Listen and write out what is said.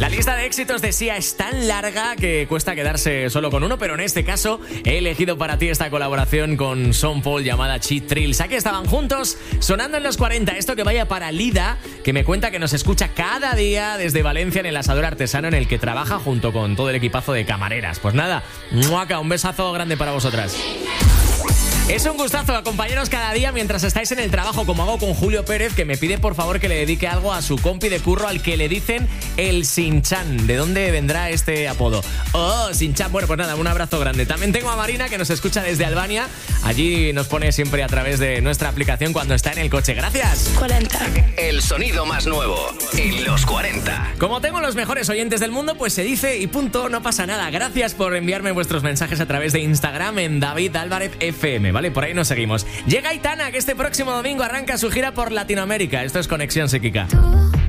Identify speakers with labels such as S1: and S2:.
S1: La lista de éxitos de Sia es tan larga que cuesta quedarse solo con uno, pero en este caso he elegido para ti esta colaboración con Sean Paul llamada Cheat Thrills. Aquí estaban juntos, sonando en los 40. Esto que vaya para Lida, que me cuenta que nos escucha cada día desde Valencia en el asador artesano en el que trabaja junto con todo el equipazo de camareras. Pues nada, muaca, un besazo grande para vosotras. Es un gustazo acompañaros cada día mientras estáis en el trabajo, como hago con Julio Pérez, que me pide por favor que le dedique algo a su compi de curro al que le dicen el Sinchan. ¿De dónde vendrá este apodo? Oh, Sinchan. Bueno, pues nada, un abrazo grande. También tengo a Marina, que nos escucha desde Albania. Allí nos pone siempre a través de nuestra aplicación cuando está en el coche. Gracias.
S2: 40.
S3: El sonido más nuevo en los 40.
S1: Como tengo los mejores oyentes del mundo, pues se dice y punto, no pasa nada. Gracias por enviarme vuestros mensajes a través de Instagram en David Álvarez FM, ¿vale? Por ahí nos seguimos. Llega Aitana, que este próximo domingo arranca su gira por Latinoamérica. Esto es Conexión Psíquica.